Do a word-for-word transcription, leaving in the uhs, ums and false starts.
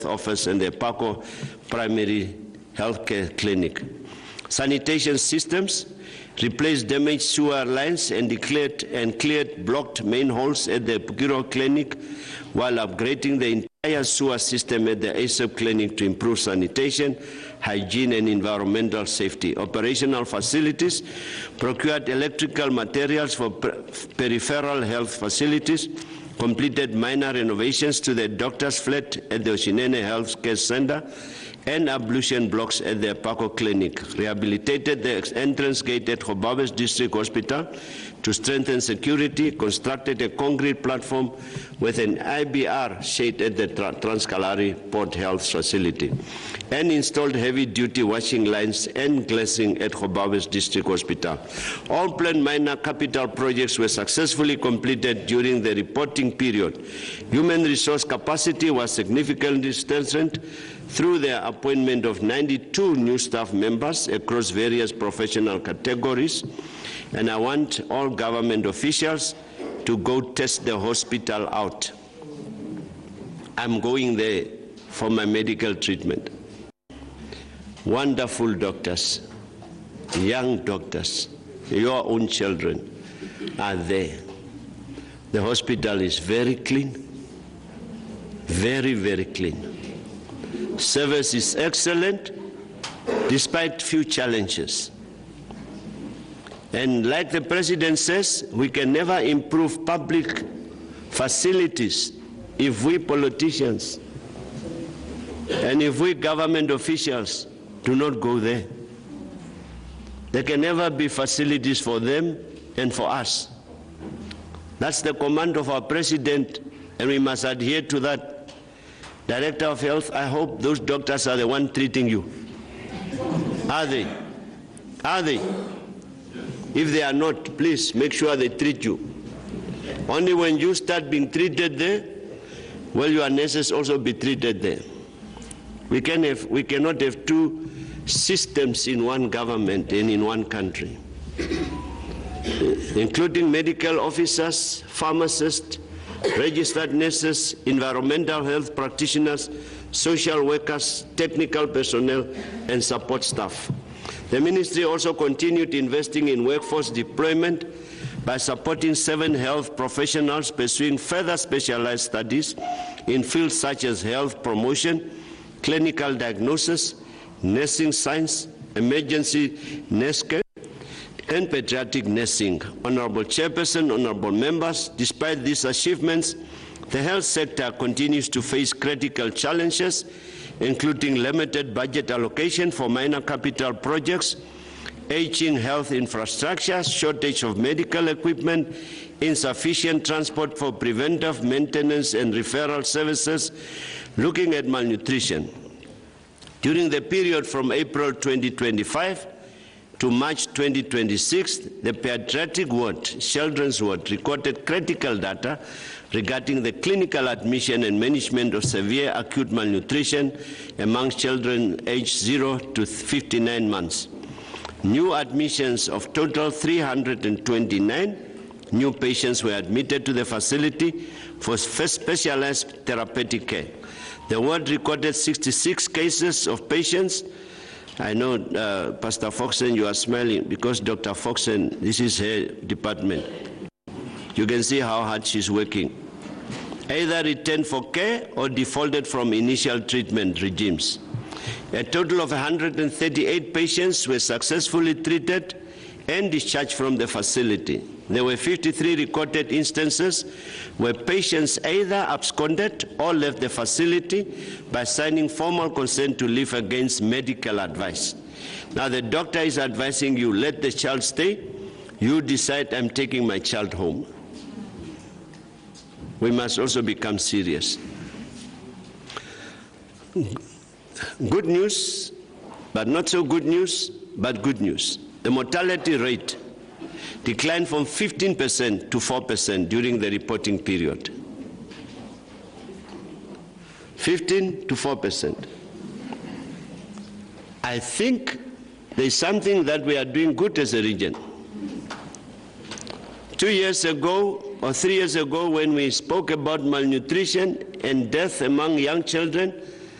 office and the Paco primary healthcare clinic. Sanitation systems replaced damaged sewer lines and declared and cleared blocked manholes at the Pukiro clinic, while upgrading the entire sewer system at the A S A P clinic to improve sanitation, hygiene and environmental safety. Operational facilities procured electrical materials for per peripheral health facilities, completed minor renovations to the doctor's flat at the Oshinene Health Care Center and ablution blocks at the Paco Clinic, rehabilitated the entrance gate at Khobabes District Hospital to strengthen security, constructed a concrete platform with an I B R shade at the Trans-Kalahari Port Health Facility, and installed heavy-duty washing lines and glazing at Khobabes District Hospital. All planned minor capital projects were successfully completed during the reporting period. Human resource capacity was significantly strengthened through the appointment of ninety-two new staff members across various professional categories, and I want all government officials to go test the hospital out. I'm going there for my medical treatment. Wonderful doctors, young doctors, your own children are there. The hospital is very clean, very, very clean. Service is excellent, despite few challenges. And like the President says, we can never improve public facilities if we politicians and if we government officials do not go there. There can never be facilities for them and for us. That's the command of our President, and we must adhere to that. Director of Health, I hope those doctors are the ones treating you. Are they? Are they? If they are not, please make sure they treat you. Only when you start being treated there, will your nurses also be treated there. We, can have, we cannot have two systems in one government and in one country, including medical officers, pharmacists, registered nurses, environmental health practitioners, social workers, technical personnel, and support staff. The ministry also continued investing in workforce deployment by supporting seven health professionals pursuing further specialized studies in fields such as health promotion, clinical diagnosis, nursing science, emergency nurse care, and pediatric nursing. Honorable Chairperson, honorable members, despite these achievements, the health sector continues to face critical challenges, including limited budget allocation for minor capital projects, aging health infrastructure, shortage of medical equipment, insufficient transport for preventive maintenance and referral services, looking at malnutrition. During the period from April twenty twenty-five to March twenty twenty-six, the pediatric ward, children's ward, recorded critical data regarding the clinical admission and management of severe acute malnutrition among children aged zero to fifty-nine months. New admissions of total three hundred twenty-nine new patients were admitted to the facility for specialized therapeutic care. The ward recorded sixty-six cases of patients. I know, uh, Pastor Foxen, you are smiling because Doctor Foxen, this is her department. You can see how hard she's working. Either returned for care or defaulted from initial treatment regimes. A total of one hundred thirty-eight patients were successfully treated and discharged from the facility. There were fifty-three recorded instances where patients either absconded or left the facility by signing formal consent to leave against medical advice. Now the doctor is advising you, let the child stay. You decide, I'm taking my child home. We must also become serious. Good news, but not so good news, but good news. The mortality rate declined from fifteen percent to four percent during the reporting period. fifteen to four percent. I think there is something that we are doing good as a region. Two years ago, or three years ago, when we spoke about malnutrition and death among young children,